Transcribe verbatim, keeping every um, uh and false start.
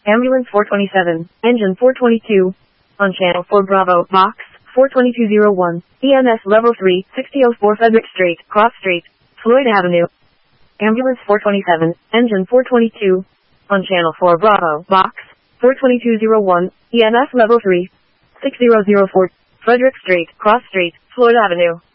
Ambulance four twenty-seven, engine four twenty-two. On channel four Bravo, box four two two zero one, E M S level three, sixty oh four Frederick Street, Cross Street, Floyd Avenue. Ambulance four twenty-seven, engine four twenty-two. On channel four Bravo, box four two two zero one, E M S level three, six zero zero four, Frederick Street, Cross Street, Floyd Avenue.